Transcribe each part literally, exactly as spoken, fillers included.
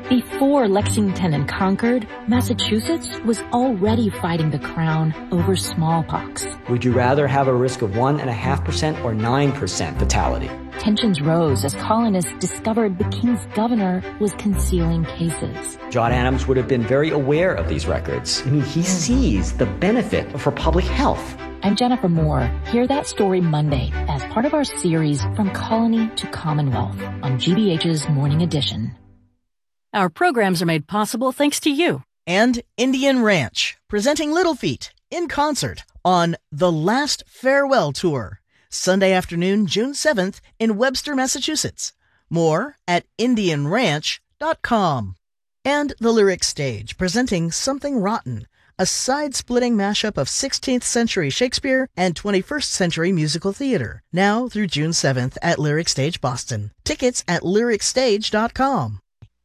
Before Lexington and Concord, Massachusetts was already fighting the crown over smallpox. Would you rather have a risk of one point five percent or nine percent fatality? Tensions rose as colonists discovered the king's governor was concealing cases. John Adams would have been very aware of these records. I mean, he sees the benefit for public health. I'm Jennifer Moore. Hear that story Monday as part of our series From Colony to Commonwealth on G B H's Morning Edition. Our programs are made possible thanks to you. And Indian Ranch, presenting Little Feat in concert on The Last Farewell Tour, Sunday afternoon, June seventh in Webster, Massachusetts. More at indian ranch dot com. And The Lyric Stage, presenting Something Rotten, a side-splitting mashup of sixteenth century Shakespeare and twenty-first century musical theater, now through June seventh at Lyric Stage Boston. Tickets at lyric stage dot com.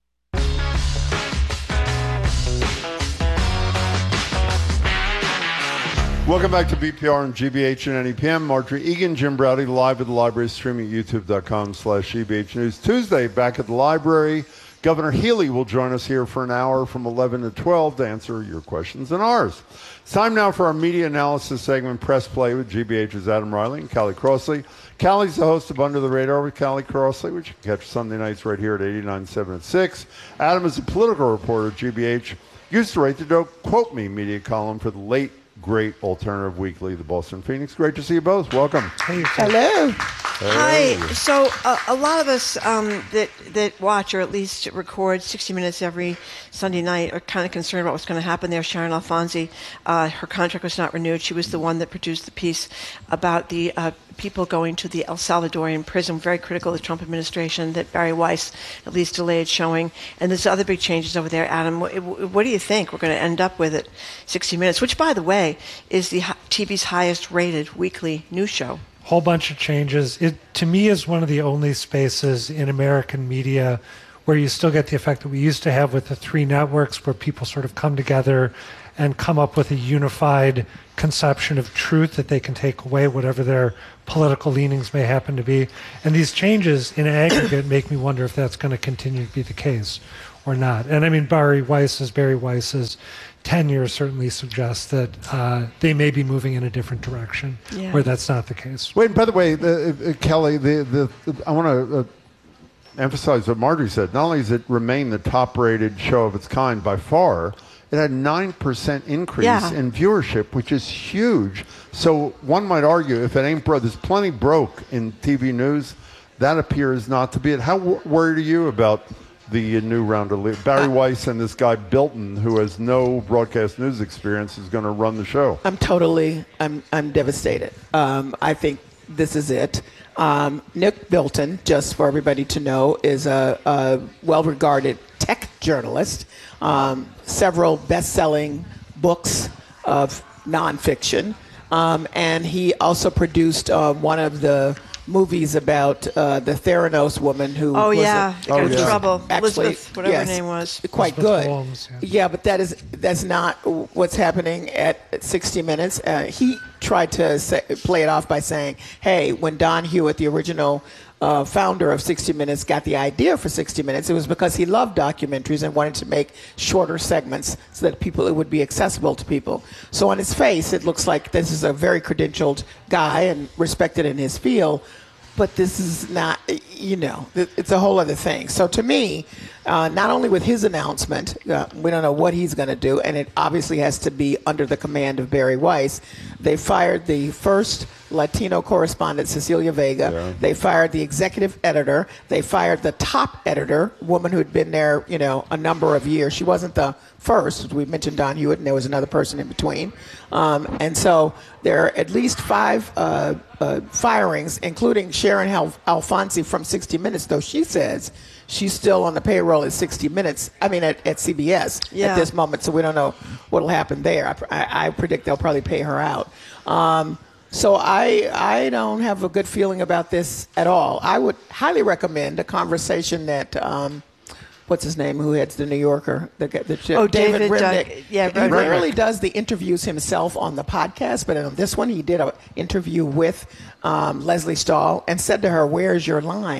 Welcome back to B P R and G B H and N E P M. Marjorie Egan, Jim Browdy, live at the library, streaming at youtube.com slash GBH News. Tuesday, back at the library, Governor Healy will join us here for an hour from eleven to twelve to answer your questions and ours. It's time now for our media analysis segment, Press Play, with G B H's Adam Riley and Callie Crossley. Callie's the host of Under the Radar with Callie Crossley, which you can catch Sunday nights right here at eighty-nine point seven at six. Adam is a political reporter at G B H. Used to write the Don't Quote Me media column for the late great alternative weekly, the Boston Phoenix. Great to see you both. Welcome. Hello. Hey. Hi. So uh, a lot of us um, that that watch or at least record sixty minutes every Sunday night are kind of concerned about what's going to happen there. Sharon Alfonsi, uh, her contract was not renewed. She was the one that produced the piece about the uh, people going to the El Salvadorian prison, very critical of the Trump administration, that Barry Weiss at least delayed showing. And there's other big changes over there. Adam, what, what do you think we're going to end up with at sixty minutes, which, by the way, is the T V's highest rated weekly news show? Whole bunch of changes. It, to me, is one of the only spaces in American media where you still get the effect that we used to have with the three networks, where people sort of come together and come up with a unified conception of truth that they can take away, whatever their political leanings may happen to be. And these changes in aggregate make me wonder if that's going to continue to be the case or not. And I mean, Barry Weiss's, Barry Weiss's tenure certainly suggests that uh, they may be moving in a different direction, yeah. where that's not the case. Wait, by the way, the, uh, Kelly, the, the, the, I want to uh, emphasize what Marjorie said. Not only does it remain the top-rated show of its kind by far, it had a nine percent increase yeah. in viewership, which is huge. So one might argue, if it ain't broke, there's plenty broke in T V news. That appears not to be it. How w- worried are you about the new round of league? Barry Weiss and this guy Bilton, who has no broadcast news experience, is going to run the show. I'm totally, I'm, I'm devastated. Um, I think this is it. Um, Nick Bilton, just for everybody to know, is a, a well-regarded tech journalist. Um, several best-selling books of nonfiction, um, and he also produced uh, one of the movies about uh, the Theranos woman who oh was yeah, a, got oh, in yeah. trouble. Actually, Elizabeth, whatever yes, her name was, quite Elizabeth good. Holmes, yeah. yeah, but that is that's not what's happening at sixty minutes. Uh, he tried to say, play it off by saying, "Hey, when Don Hewitt, the original uh, founder of sixty minutes, got the idea for sixty minutes, it was because he loved documentaries and wanted to make shorter segments so that people it would be accessible to people." So on his face, it looks like this is a very credentialed guy and respected in his field. But this is not, you know, it's a whole other thing. So to me, uh, not only with his announcement, uh, we don't know what he's going to do, and it obviously has to be under the command of Barry Weiss. They fired the first Latino correspondent, Cecilia Vega. Yeah. They fired the executive editor. They fired the top editor, woman who had been there, you know, a number of years. She wasn't the first. We mentioned Don Hewitt, and there was another person in between. Um, and so there are at least five uh, uh, firings, including Sharon Al- Alfonsi from sixty minutes, though she says she's still on the payroll at sixty minutes, I mean, at, at C B S yeah. at this moment, so we don't know what will happen there. I, I, I predict they'll probably pay her out. Um, so I I don't have a good feeling about this at all. I would highly recommend a conversation that... Um, what's his name, who heads the New Yorker? The, the, oh, David, David Remnick. Uh, yeah, he Remnick. rarely does the interviews himself on the podcast, but on this one he did an interview with um, Leslie Stahl and said to her, "Where's your line?"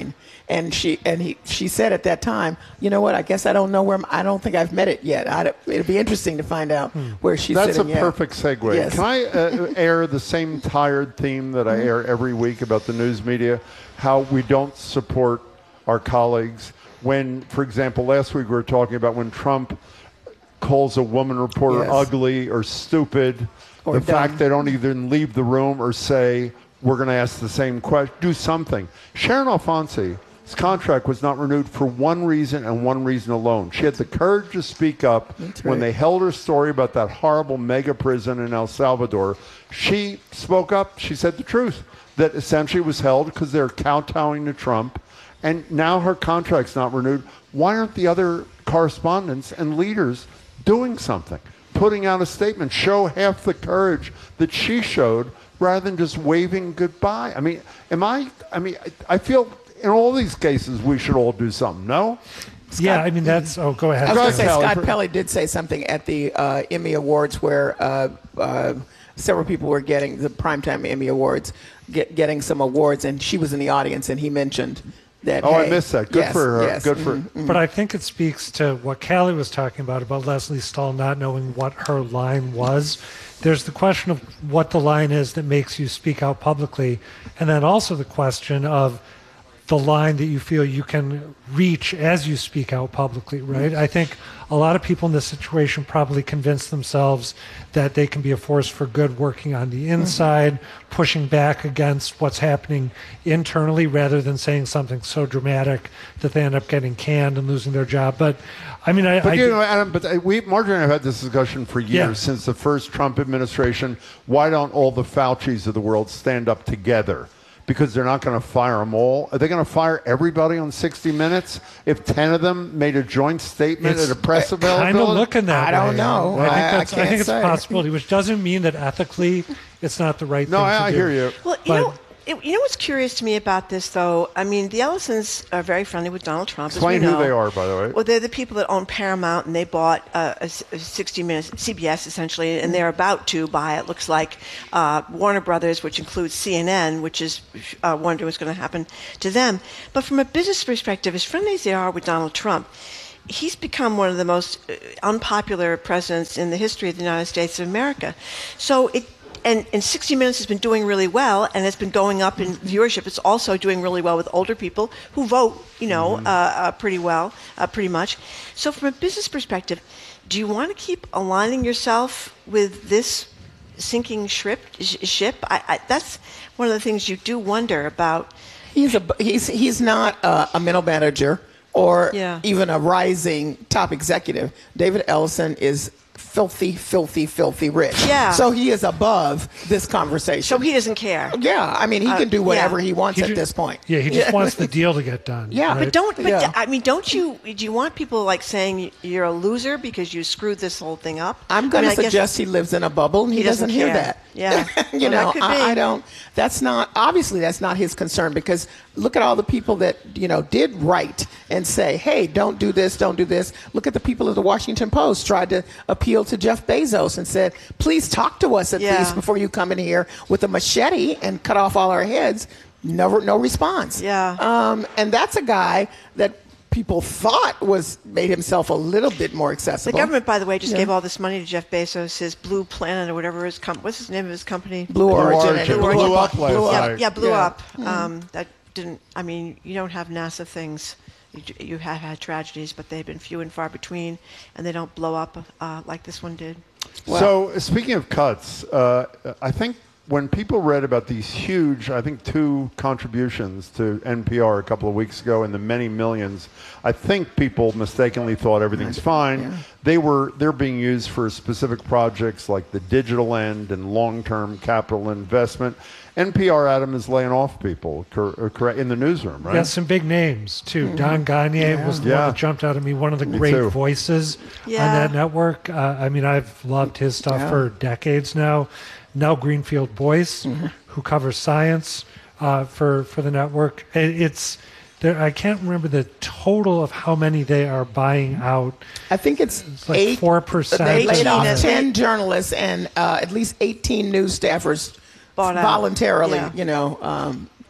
And she and he she said at that time, you know what? I guess I don't know where I'm, I don't think I've met it yet. I'd, it'd be interesting to find out hmm. where she's That's sitting. That's a yet. perfect segue. Yes. Can I uh, air the same tired theme that I Mm-hmm. air every week about the news media? How we don't support our colleagues. When, for example, last week we were talking about when Trump calls a woman reporter yes. ugly or stupid, or the dumb. fact they don't even leave the room or say, we're going to ask the same question, do something. Sharon Alfonsi's contract was not renewed for one reason and one reason alone. She had the courage to speak up That's when right. they held her story about that horrible mega prison in El Salvador. She spoke up. She said the truth, that essentially was held because they're kowtowing to Trump. And now her contract's not renewed. Why aren't the other correspondents and leaders doing something, putting out a statement, show half the courage that she showed rather than just waving goodbye? I mean, am I, I mean, I feel in all these cases we should all do something, no? Scott, yeah, I mean, that's, oh, go ahead. I was going to say, Scott Scott Pelley did say something at the uh, Emmy Awards where uh, uh, several people were getting the Primetime Emmy Awards, get, getting some awards, and she was in the audience, and he mentioned that, oh, hey, I missed that. Good yes, for her. yes, Good for mm-hmm. But I think it speaks to what Callie was talking about, about Leslie Stahl not knowing what her line was. There's the question of what the line is that makes you speak out publicly, and then also the question of the line that you feel you can reach as you speak out publicly, right? I think a lot of people in this situation probably convince themselves that they can be a force for good working on the inside, mm-hmm. pushing back against what's happening internally rather than saying something so dramatic that they end up getting canned and losing their job. But I mean, I... But I you know, Adam, but we, Marjorie and I have had this discussion for years, yeah. since the first Trump administration. Why don't all the Faucis of the world stand up together? Because they're not going to fire them all. Are they going to fire everybody on sixty minutes if ten of them made a joint statement It's at a press availability? kind of looking that I don't way. know. I think, I- that's, I I think can't it's a say. possibility, which doesn't mean that ethically it's not the right No, thing I, to I do. hear you. Well, you But- know, it, you know what's curious to me about this, though? I mean, the Ellisons are very friendly with Donald Trump. Explain as we know. who they are, by the way. Well, they're the people that own Paramount, and they bought uh, a, a sixty minutes, C B S essentially, and they're about to buy, it looks like, uh, Warner Brothers, which includes C N N, which is uh, wondering what's going to happen to them. But from a business perspective, as friendly as they are with Donald Trump, he's become one of the most unpopular presidents in the history of the United States of America. So it And, and sixty minutes has been doing really well, and it's been going up in viewership. It's also doing really well with older people who vote, you know, mm-hmm. uh, uh, pretty well, uh, pretty much. So from a business perspective, do you want to keep aligning yourself with this sinking ship? ship? I, I, that's one of the things you do wonder about. He's a he's he's not a, a middle manager or Yeah. even a rising top executive. David Ellison is filthy, filthy, filthy rich. Yeah. So he is above this conversation. So he doesn't care. Yeah, I mean, he Uh, can do whatever yeah. he wants He at ju- this point. Yeah, he just wants the deal to get done. Yeah, right? But don't. But Yeah. I mean, don't you? Do you want people like saying you're a loser because you screwed this whole thing up? I'm going I to mean, I guess suggest he lives in a bubble and he, he doesn't doesn't, hear care. that. Yeah. you Well, that know, could I, be. I don't. That's not obviously that's not his concern because look at all the people that you know did write and say, "Hey, don't do this, don't do this." Look at the people of the Washington Post tried to appeal to Jeff Bezos and said, "Please talk to us at Yeah. least before you come in here with a machete and cut off all our heads." No, no response. Yeah. Um, and that's a guy that people thought was made himself a little bit more The accessible. government, by the way, just Yeah. gave all this money to Jeff Bezos, his Blue Planet or whatever his com- what's his name of his company? Blue Origin. Origin. and it Blew blew up last blew yeah, night. yeah, blew Yeah. up. Um, that didn't. I mean, you don't have NASA things. You, you have had tragedies, but they've been few and far between, and they don't blow up uh, like this one did. So, speaking of cuts, uh, I think when people read about these huge, I think two contributions to N P R a couple of weeks ago and the many millions, I think people mistakenly thought everything's fine. Yeah. They were they're being used for specific projects like the digital end and long-term capital investment. N P R, Adam, is laying off people cor- correct in the newsroom, right? Got some big names too. Mm-hmm. Don Gagne Yeah. was the Yeah. one that jumped out at me. One of the Me great too. voices Yeah. on that network. Uh, I mean, I've loved his stuff Yeah. for decades now. Nell Greenfield Boyce, Mm-hmm. who covers science uh, for for the network. It, it's there. I can't remember the total of how many they are buying out. I think it's, like eight. four percent They laid or off something. ten journalists and uh, at least eighteen news staffers Bought out. voluntarily, Yeah. you know, um,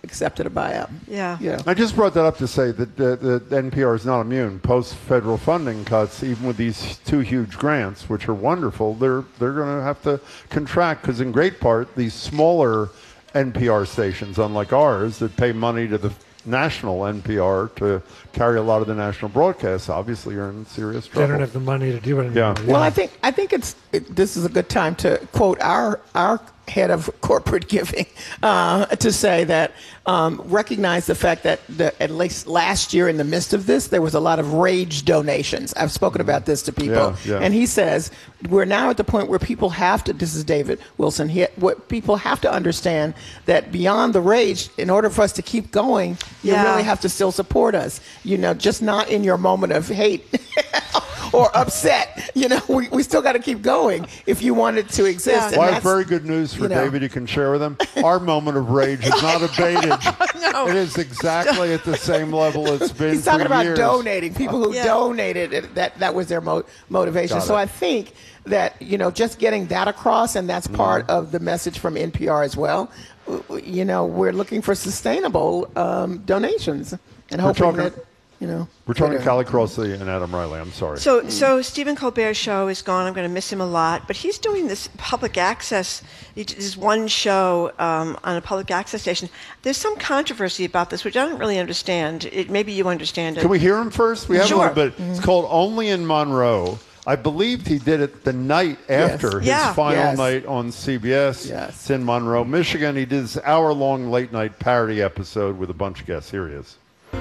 accepted a buyout. Yeah. Yeah. I just brought that up to say that the, the N P R is not immune. Post-federal funding cuts, even with these two huge grants, which are wonderful, they're they're going to have to contract because, in great part, these smaller N P R stations, unlike ours, that pay money to the national N P R to carry a lot of the national broadcasts, obviously are in serious trouble. They don't have the money to do it anymore. Yeah. Well, I think I think it's it, this is a good time to quote our our head of corporate giving uh, to say that um, recognize the fact that the, at least last year in the midst of this, there was a lot of rage donations. I've spoken about this to people. Yeah, yeah. And he says, we're now at the point where people have to, this is David Wilson, he, what people have to understand that beyond the rage, in order for us to keep going, you Yeah. really have to still support us. You know, just not in your moment of hate or upset. You know, we, we still got to keep going if you want it to exist. Yeah. And Well, I have that's- very good news for you know. David you can share with him. Our moment of rage has not abated. No. It is exactly at the same level it's been He's talking for about years. donating. People who Yeah. donated, it, that that was their mo- motivation. Got So it. I think that, you know, just getting that across, and that's part Mm-hmm. of the message from N P R as well. w- w- You know, we're looking for sustainable um, donations and hoping talking- that, you know. We're talking that- Callie Crossley and Adam Riley. I'm sorry. So, so Stephen Colbert's show is gone. I'm going to miss him a lot. But he's doing this public access, he d- this one show um, on a public access station. There's some controversy about this, which I don't really understand. It, maybe you understand it. Can we hear him first? We have Sure. a little bit. It's called Only in Monroe. I believed he did it the night Yes. after his Yeah. final Yes. night on C B S. Yes. It's in Monroe, Michigan. He did this hour-long late-night parody episode with a bunch of guests. Here he is.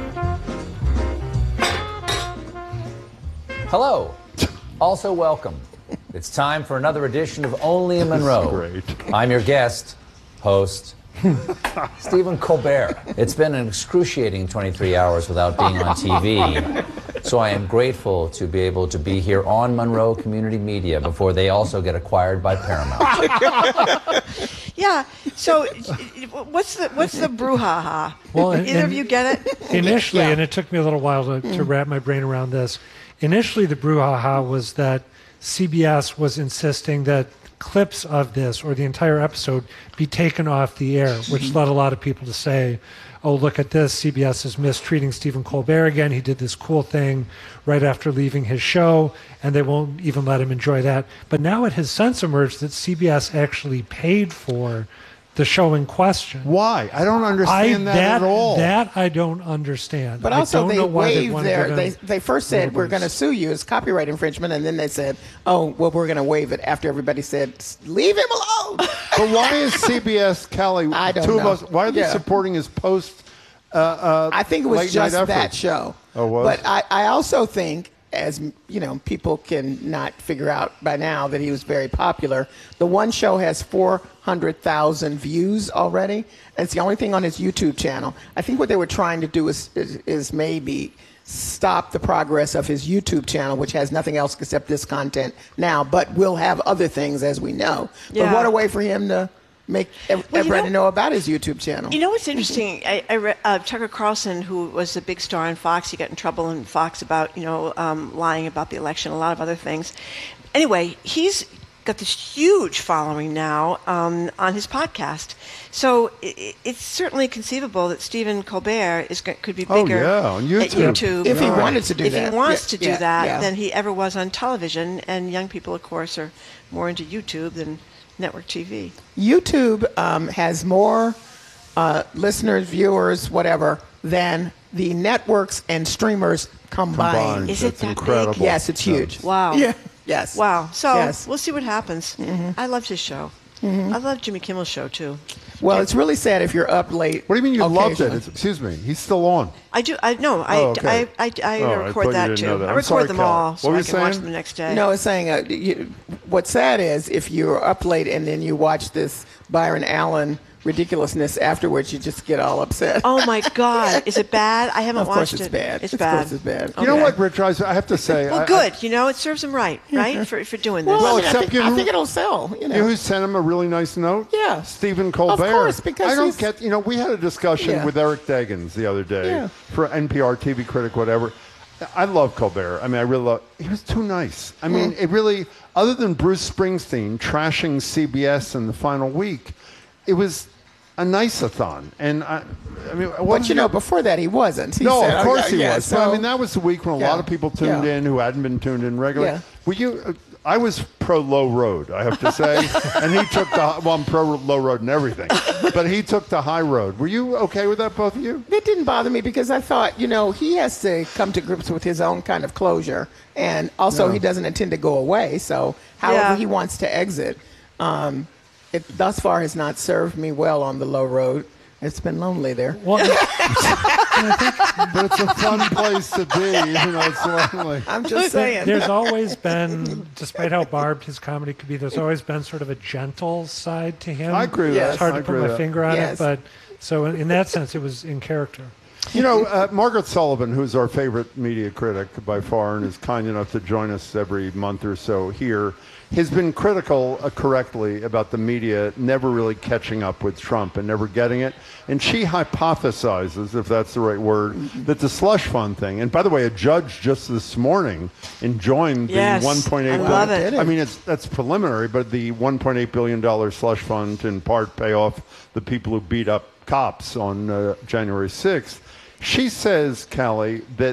Hello. Also welcome. It's time for another edition of Only in Monroe. great. I'm your guest, host, Stephen Colbert. It's been an excruciating twenty-three hours without being on T V. So I am grateful to be able to be here on Monroe Community Media before they also get acquired by Paramount. Yeah. So, what's the what's the brouhaha? Well, and- Either of and- you get it? Initially, Yeah. and it took me a little while to, to wrap my brain around this. Initially, the brouhaha was that C B S was insisting that clips of this or the entire episode be taken off the air, which led a lot of people to say, oh, look at this. C B S is mistreating Stephen Colbert again. He did this cool thing right after leaving his show, and they won't even let him enjoy that. But now it has since emerged that C B S actually paid for the show in question. Why? I don't I, understand that, that at all. That I don't understand. But I also, don't they know why they waived want to their. give They, him they first said we're going to sue you as copyright infringement, and then they said, "Oh, well, we're going to waive it." After everybody said, "Leave him alone." But why is C B S, Callie, I don't two know. of us, why are they Yeah. supporting his post uh, uh, I think it was late just night that efforts? show. Oh, it was? But I, I also think, as you know, people can not figure out by now that he was very popular. The one show has four hundred thousand views already. It's the only thing on his YouTube channel. I think what they were trying to do is, is, is maybe stop the progress of his YouTube channel, which has nothing else except this content now, but will have other things, as we know. Yeah. But what a way for him to make ev- Well, you everybody know- know about his YouTube channel. You know what's interesting? I, I read, uh, Tucker Carlson, who was a big star on Fox, he got in trouble in Fox about, you know, um, lying about the election, a lot of other things. Anyway, he's got this huge following now um, on his podcast. So it, it's certainly conceivable that Stephen Colbert is go- could be Oh, bigger yeah, on at YouTube. YouTube. If he or- wanted to do if that. he wants Yeah, to do yeah, that, yeah. than he ever was on television. And young people, of course, are more into YouTube than network T V. YouTube um, has more uh, listeners, viewers, whatever, than the networks and streamers combined. Combined. Is it That's that incredible. big? Yes, it's huge. Wow. Yeah. Yes. Wow. So Yes. we'll see what happens. I loved his show. I loved Jimmy Kimmel's show too. Well, it's really sad if you're up late. What do you mean you loved it? occasionally. It's, excuse me. He's still on. I do. I no. I Oh, okay. I I, I Oh, I record thought you that didn't too. know that. I I'm record sorry, them Cal. all What so were I you can watch saying? them the next day. No, it's saying uh, you, what's sad is if you're up late and then you watch this Byron Allen ridiculousness afterwards, you just get all upset. Oh my God! Is it bad? I haven't Of course watched it's it. bad. It's Of bad. course it's bad. You know Okay. what, Rich? I I have to say. Well, I- good. You know, it serves him right, right, for for doing this. Well, Well, I, mean, I, except think, you I who- think it'll sell. You know. You know who sent him a really nice note? Yeah. Stephen Colbert. Of course, because I don't he's- get, you know, we had a discussion Yeah. with Eric Deggans the other day Yeah. for N P R T V critic, whatever. I love Colbert. I mean, I really love, he was too nice. I mean, it really, other than Bruce Springsteen trashing C B S in the final week, it was, a nice-a-thon. And I, I mean, but you know, before that he wasn't. He no, said, of course oh, he yeah, was. So, but I mean, that was the week when a yeah, lot of people tuned yeah. in who hadn't been tuned in regularly. Yeah. Were you? Uh, I was pro low road, I have to say, and he took the. Well, I'm pro low road and everything, but he took the high road. Were you okay with that, both of you? It didn't bother me because I thought, you know, he has to come to grips with his own kind of closure, and also Yeah. he doesn't intend to go away. So, however Yeah. he wants to exit, um, it thus far has not served me well on the low road. It's been lonely there. Well, But it's a fun place to be. You know, it's lonely. I'm just saying. there's always been, despite how barbed his comedy could be, there's always been sort of a gentle side to him. I agree with Yes. that. It's hard I to put agree my with that. finger on Yes. it, but so in, in that sense, it was in character. You know, uh, Margaret Sullivan, who's our favorite media critic by far and is kind enough to join us every month or so here, has been critical uh, correctly about the media never really catching up with Trump and never getting it. And she hypothesizes, if that's the right word, that the slush fund thing, and by the way, a judge just this morning enjoined Yes, the one point eight I billion love it. I mean, it's that's preliminary, but the one point eight billion dollars slush fund in part pay off the people who beat up cops on uh, January sixth. She says, Callie, that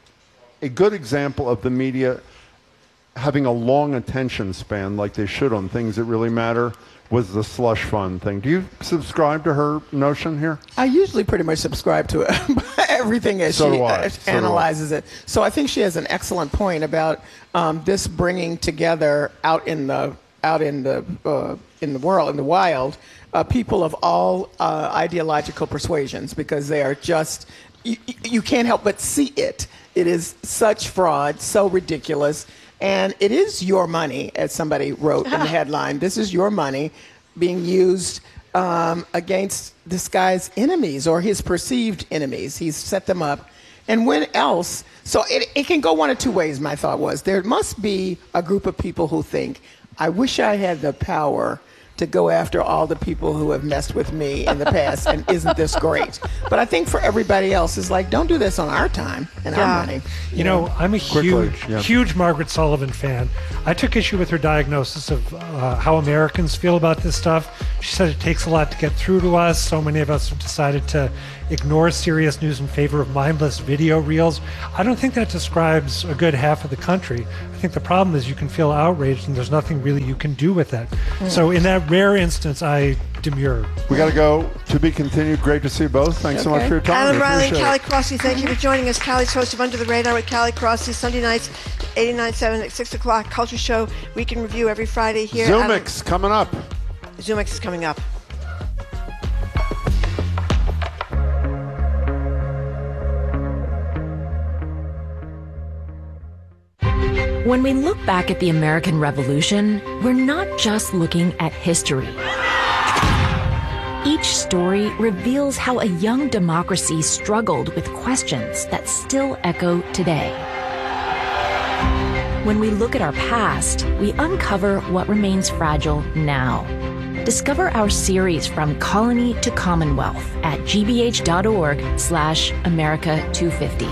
a good example of the media having a long attention span like they should on things that really matter was the slush fund thing. Do you subscribe to her notion here? I usually pretty much subscribe to it, everything as So she do I. uh, So do I. analyzes it. So I think she has an excellent point about um, this bringing together out in the out in the uh, in the world, in the wild, uh, people of all uh, ideological persuasions, because they are just you, you can't help but see it. It is such fraud, so ridiculous. And it is your money, as somebody wrote in the headline. This is your money being used um, against this guy's enemies or his perceived enemies. He's set them up. And when else? So it, it can go one of two ways, my thought was. There must be a group of people who think, I wish I had the power to go after all the people who have messed with me in the past, and isn't this great? But I think for everybody else, it's like, don't do this on our time and Yeah. our money. You know, I'm a Quickly, huge, yeah. huge Margaret Sullivan fan. I took issue with her diagnosis of uh, how Americans feel about this stuff. She said it takes a lot to get through to us. So many of us have decided to ignore serious news in favor of mindless video reels. I don't think that describes a good half of the country. I think the problem is you can feel outraged and there's nothing really you can do with it. So in that rare instance, I demur. We got to go. To be continued. Great to see you both. Thanks so much Okay. for your time. Alan We Riley and appreciate Callie it. Crossy, thank you for joining us. Callie's host of Under the Radar with Callie Crossy, Sunday nights, eighty-nine point seven at six o'clock. Culture Show, Week in Review every Friday here. Zoomix coming up. Adam- Zoomix is coming up. When we look back at the American Revolution, we're not just looking at history. Each story reveals how a young democracy struggled with questions that still echo today. When we look at our past, we uncover what remains fragile now. Discover our series From Colony to Commonwealth at gbh.org slash America 250.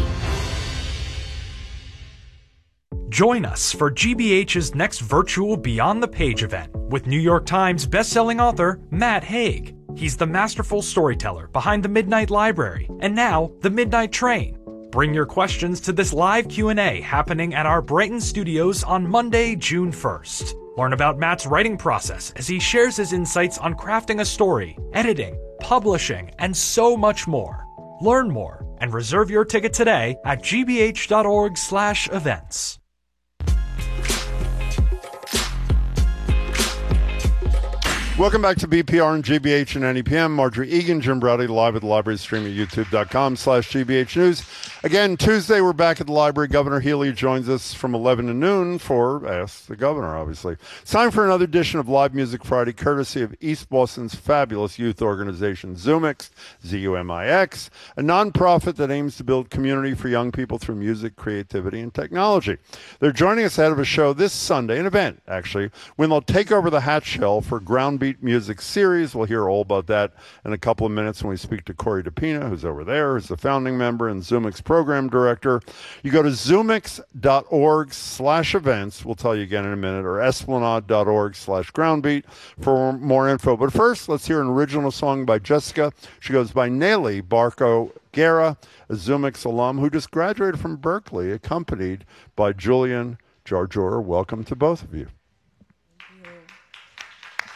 Join us for G B H's next virtual Beyond the Page event with New York Times bestselling author Matt Haig. He's the masterful storyteller behind The Midnight Library and now The Midnight Train. Bring your questions to this live Q and A happening at our Brighton studios on Monday, June first. Learn about Matt's writing process as he shares his insights on crafting a story, editing, publishing, and so much more. Learn more and reserve your ticket today at gbh.org slash events. Welcome back to B P R and G B H and N E P M. Marjorie Egan, Jim Browdy, live at the library, stream at youtube.com slash GBH News. Again, Tuesday, we're back at the library. Governor Healy joins us from eleven to noon for Ask the Governor, obviously. It's time for another edition of Live Music Friday, courtesy of East Boston's fabulous youth organization, Zoomix, Z U M I X, a nonprofit that aims to build community for young people through music, creativity, and technology. They're joining us ahead of a show this Sunday, an event, actually, when they'll take over the Hatch Shell for Groundbeat Music Series. We'll hear all about that in a couple of minutes when we speak to Corey DePina, who's over there, who's the founding member and Zoomix program director. You go to zoomix.org slash events. We'll tell you again in a minute, or esplanade.org slash groundbeat for more info. But first, let's hear an original song by Jessica. She goes by Nelly Barco Guerra, a Zoomix alum who just graduated from Berkeley, accompanied by Julian Jarjour. Welcome to both of you.